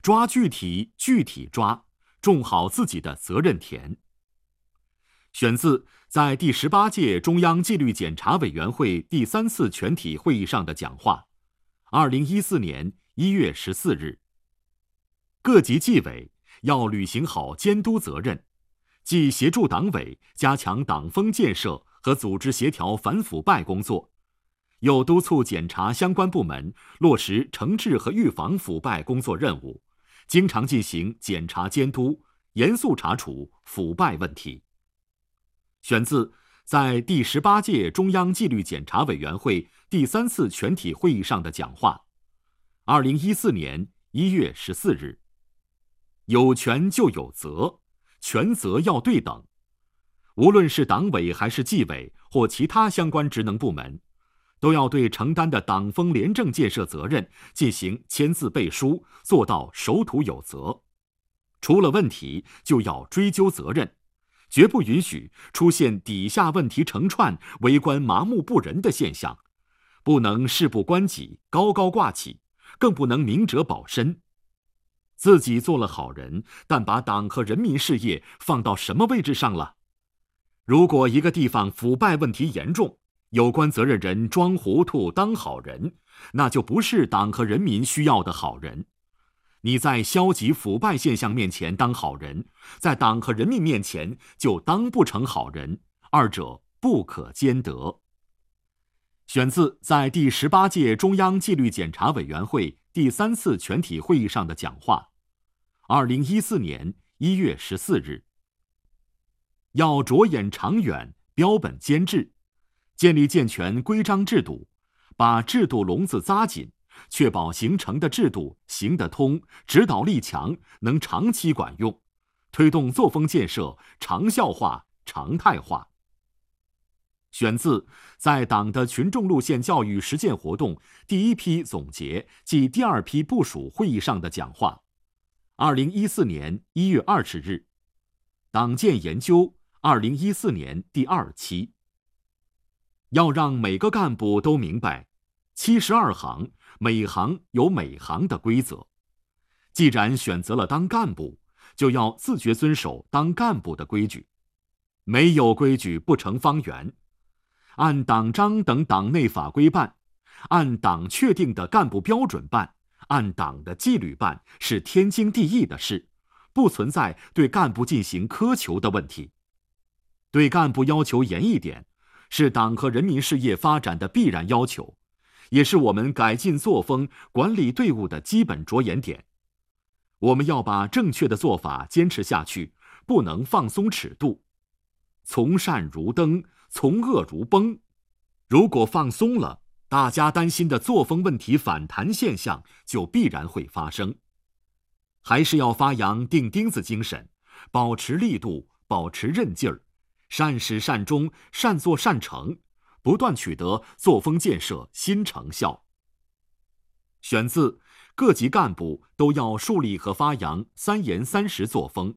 抓具体，具体抓，种好自己的责任田。选自在第18届中央纪律检查委员会第3次全体会议上的讲话，2014年1月14日。各级纪委要履行好监督责任，既协助党委加强党风建设和组织协调反腐败工作，又督促检察相关部门落实惩治和预防腐败工作任务，经常进行检查监督，严肃查处腐败问题。选自在第18届中央纪律检查委员会第3次全体会议上的讲话，2014年1月14日。有权就有责，权责要对等。无论是党委还是纪委或其他相关职能部门，都要对承担的党风廉政建设责任进行签字背书，做到守土有责。出了问题就要追究责任，绝不允许出现底下问题成串、为官麻木不仁的现象，不能事不关己、高高挂起，更不能明哲保身。自己做了好人，但把党和人民事业放到什么位置上了？如果一个地方腐败问题严重，有关责任人装糊涂当好人，那就不是党和人民需要的好人。你在消极腐败现象面前当好人，在党和人民面前就当不成好人，二者不可兼得。选自在第18届中央纪律检查委员会第3次全体会议上的讲话，2014年1月14日。要着眼长远，标本兼治，建立健全规章制度，把制度笼子扎紧，确保形成的制度行得通，指导力强，能长期管用，推动作风建设长效化、常态化。选自在党的群众路线教育实践活动第1批总结暨第2批部署会议上的讲话，2014年1月20日。党建研究2014年第2期。要让每个干部都明白72行，每行有每行的规则。既然选择了当干部，就要自觉遵守当干部的规矩。没有规矩不成方圆。按党章等党内法规办，按党确定的干部标准办，按党的纪律办，是天经地义的事，不存在对干部进行苛求的问题。对干部要求严一点，是党和人民事业发展的必然要求，也是我们改进作风、管理队伍的基本着眼点。我们要把正确的做法坚持下去，不能放松尺度。从善如登，从恶如崩。如果放松了，大家担心的作风问题反弹现象就必然会发生。还是要发扬钉钉子精神，保持力度，保持韧劲儿，善始善终，善作善成，不断取得作风建设新成效。选自各级干部都要树立和发扬3严3实作风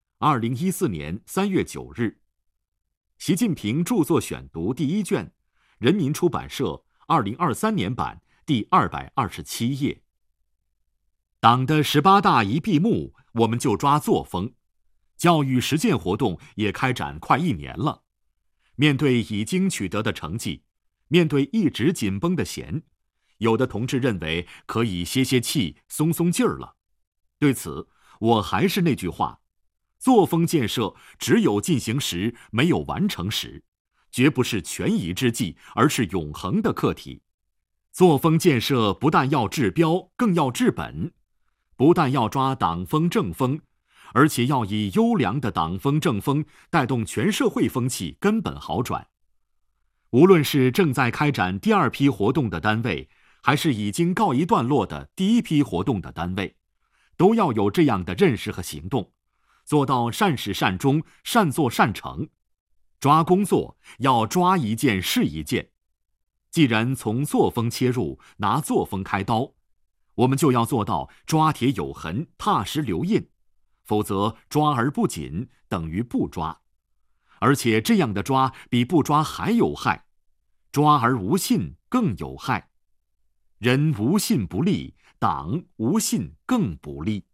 ，2014年3月9日。习近平著作选读第1卷，人民出版社2023年版第227页。党的18大一闭幕，我们就抓作风。教育实践活动也开展快1年了。面对已经取得的成绩，面对一直紧绷的弦，有的同志认为可以歇歇气、松松劲儿了。对此，我还是那句话，作风建设只有进行时，没有完成时，绝不是权宜之计，而是永恒的课题。作风建设不但要治标，更要治本，不但要抓党风政风，而且要以优良的党风政风带动全社会风气根本好转。无论是正在开展第2批活动的单位，还是已经告一段落的第1批活动的单位，都要有这样的认识和行动，做到善始善终，善作善成。抓工作要抓一件是一件。既然从作风切入，拿作风开刀，我们就要做到抓铁有痕，踏实留印，否则抓而不紧等于不抓。而且这样的抓比不抓还有害，抓而无信更有害。人无信不立，党无信更不立。